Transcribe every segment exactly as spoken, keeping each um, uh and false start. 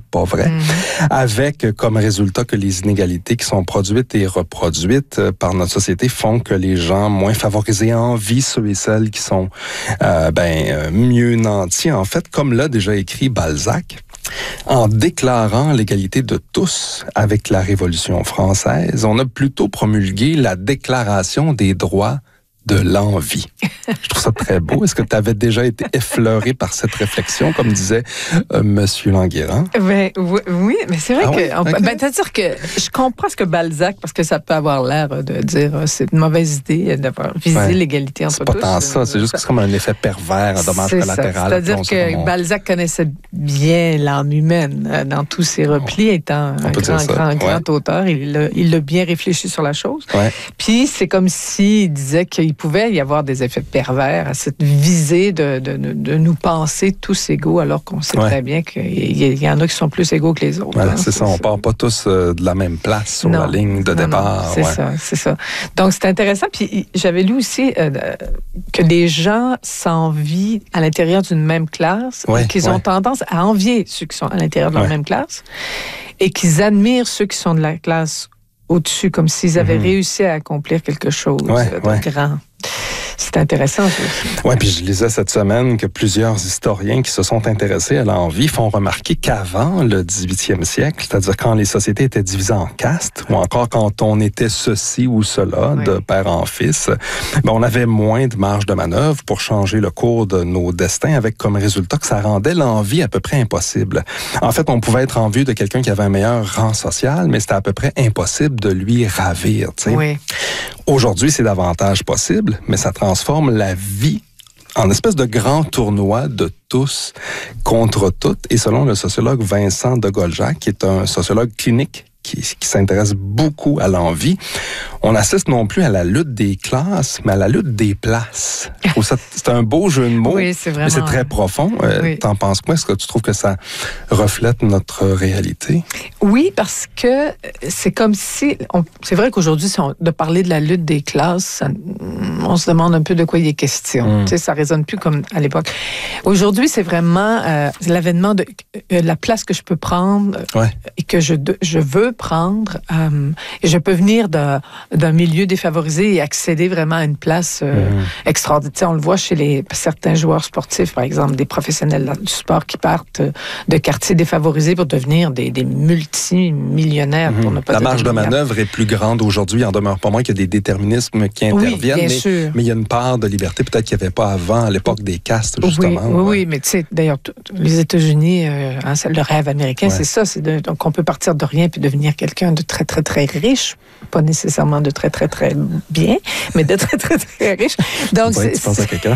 pas vrai, mm-hmm. avec comme résultat que les inégalités qui sont produites et reproduites par notre société font que les gens moins favorisés envient ceux et celles qui sont euh, ben, mieux nantis. En fait, comme l'a déjà écrit Balzac, en déclarant l'égalité de tous avec la Révolution française, on a plutôt promulgué la Déclaration des droits de l'envie. Je trouve ça très beau. Est-ce que tu avais déjà été effleuré par cette réflexion, comme disait euh, Monsieur Languérand? Ben, oui, oui, mais c'est vrai ah que... Oui? On, okay. ben, c'est-à-dire que je comprends ce que Balzac, parce que ça peut avoir l'air de dire euh, c'est une mauvaise idée d'avoir visé ouais. l'égalité entre tous. C'est pas tant ça, c'est juste que c'est comme un effet pervers, un dommage c'est collatéral. Ça. C'est-à-dire que on... Balzac connaissait bien l'âme humaine euh, dans tous ses replis, étant un grand, grand, ouais. grand auteur. Il l'a, il l'a bien réfléchi sur la chose. Ouais. Puis c'est comme s'il disait qu'il pouvait y avoir des effets pervers à cette visée de, de, de, de nous penser tous égaux, alors qu'on sait ouais. très bien qu'il y, y en a qui sont plus égaux que les autres. Voilà, hein, c'est, c'est ça, on ne part pas tous euh, de la même place sur non, la ligne de non, départ. Non, c'est ouais. ça, c'est ça. Donc, c'est intéressant. Puis, j'avais lu aussi euh, que les gens s'envient à l'intérieur d'une même classe, ouais, qu'ils ouais. ont tendance à envier ceux qui sont à l'intérieur de leur ouais. même classe et qu'ils admirent ceux qui sont de la classe au-dessus, comme s'ils avaient mm-hmm. réussi à accomplir quelque chose ouais, de ouais. grand. C'est intéressant. Oui, puis je lisais cette semaine que plusieurs historiens qui se sont intéressés à l'envie font remarquer qu'avant le dix-huitième siècle, c'est-à-dire quand les sociétés étaient divisées en castes, ou encore quand on était ceci ou cela, oui. de père en fils, ben on avait moins de marge de manœuvre pour changer le cours de nos destins, avec comme résultat que ça rendait l'envie à peu près impossible. En fait, on pouvait être envieux de quelqu'un qui avait un meilleur rang social, mais c'était à peu près impossible de lui ravir. Tu sais. Oui. Aujourd'hui, c'est davantage possible, mais ça transforme la vie en espèce de grand tournoi de tous contre toutes. Et selon le sociologue Vincent de Goljac, qui est un sociologue clinique qui, qui s'intéresse beaucoup à l'envie, on assiste non plus à la lutte des classes, mais à la lutte des places. Je trouve ça, c'est un beau jeu de mots, oui, c'est vraiment... mais c'est très profond. Euh, oui. T'en penses quoi? Est-ce que tu trouves que ça reflète notre réalité? Oui, parce que c'est comme si... On, c'est vrai qu'aujourd'hui, si on, de parler de la lutte des classes, ça, on se demande un peu de quoi il est question. Mm. Tu sais, ça ne résonne plus comme à l'époque. Aujourd'hui, c'est vraiment euh, l'avènement de euh, la place que je peux prendre ouais. et que je, de, je veux prendre. Euh, et je peux venir de, d'un milieu défavorisé et accéder vraiment à une place euh, mmh. extraordinaire. Tu sais, on le voit chez les, certains joueurs sportifs, par exemple, des professionnels du sport qui partent de quartiers défavorisés pour devenir des, des multimillionnaires. Mmh. Pour ne pas La marge de manœuvre est plus grande aujourd'hui, il en demeure pas moins qu'il y a des déterminismes qui interviennent, oui, bien mais, sûr. mais il y a une part de liberté peut-être qu'il n'y avait pas avant, à l'époque des castes, justement. Oui, oui, ouais. oui mais tu sais, d'ailleurs, t- les États-Unis, euh, hein, le rêve américain, ouais. c'est ça, c'est de, donc on peut partir de rien puis devenir quelqu'un de très, très, très riche, pas nécessairement de très, très, très bien, mais de très, très, très riche. Donc, ouais, tu penses à quelqu'un?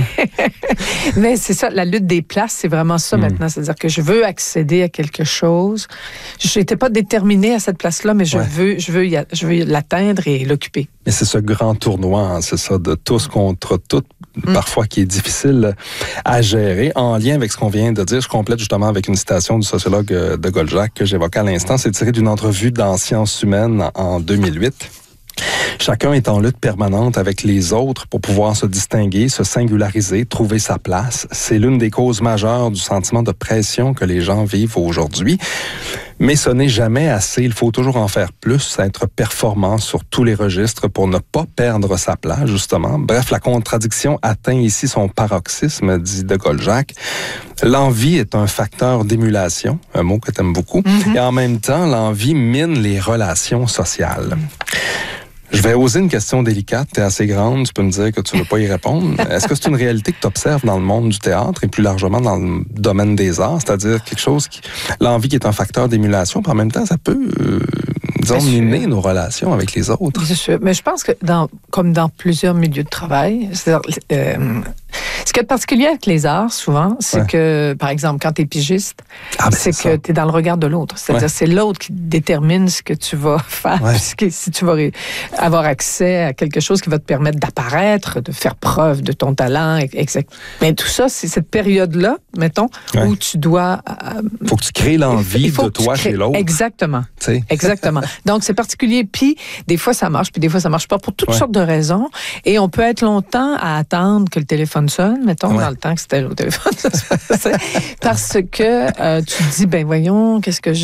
Mais c'est ça, la lutte des places, c'est vraiment ça mm. maintenant. C'est-à-dire que je veux accéder à quelque chose. Je n'étais pas déterminée à cette place-là, mais je, ouais. veux, je, veux, y a, je veux l'atteindre et l'occuper. Mais c'est ce grand tournoi, hein, c'est ça, de tous contre toutes, mm. parfois qui est difficile à gérer. En lien avec ce qu'on vient de dire, je complète justement avec une citation du sociologue de Goljac que j'évoquais à l'instant. C'est tiré d'une entrevue dans Sciences humaines en deux mille huit. Chacun est en lutte permanente avec les autres pour pouvoir se distinguer, se singulariser, trouver sa place. C'est l'une des causes majeures du sentiment de pression que les gens vivent aujourd'hui. Mais ce n'est jamais assez. Il faut toujours en faire plus, être performant sur tous les registres pour ne pas perdre sa place, justement. Bref, la contradiction atteint ici son paroxysme, dit de Goljac. L'envie est un facteur d'émulation, un mot que tu aimes beaucoup, mm-hmm. et en même temps, l'envie mine les relations sociales. Je vais oser une question délicate, tu es assez grande, tu peux me dire que tu ne veux pas y répondre. Est-ce que c'est une réalité que tu observes dans le monde du théâtre et plus largement dans le domaine des arts, c'est-à-dire quelque chose qui... L'envie qui est un facteur d'émulation, puis en même temps, ça peut, euh, disons, miner nos relations avec les autres. Bien sûr, mais je pense que, dans, comme dans plusieurs milieux de travail, c'est-à-dire... Euh, ce qui est particulier avec les arts, souvent, c'est ouais. que, par exemple, quand tu es pigiste, ah, ben c'est, c'est que tu es dans le regard de l'autre. C'est-à-dire ouais. c'est l'autre qui détermine ce que tu vas faire, ouais. si tu vas avoir accès à quelque chose qui va te permettre d'apparaître, de faire preuve de ton talent. Exact. Mais tout ça, c'est cette période-là, mettons, ouais. où tu dois... Il euh, faut que tu crées l'envie de toi crées... chez l'autre. Exactement. T'sais. Exactement. Donc, c'est particulier. Puis, des fois, ça marche, puis des fois, ça marche pas pour toutes ouais. sortes de raisons. Et on peut être longtemps à attendre que le téléphone sonne, mettons, ouais. dans le temps que c'était au téléphone, parce que euh, tu te dis, ben voyons, qu'est-ce que